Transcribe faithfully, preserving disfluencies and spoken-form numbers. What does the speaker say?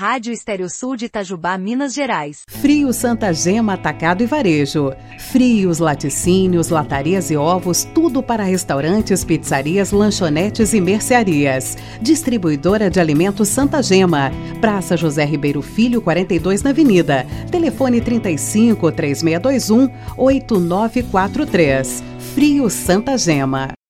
Rádio Estéreo Sul de Itajubá, Minas Gerais. Frio Santa Gema Atacado e Varejo. Frios, laticínios, latarias e ovos, tudo para restaurantes, pizzarias, lanchonetes e mercearias. Distribuidora de alimentos Santa Gema. Praça José Ribeiro Filho, quarenta e dois na Avenida. Telefone trinta e cinco, três seis dois um, oito nove quatro três. Frio Santa Gema.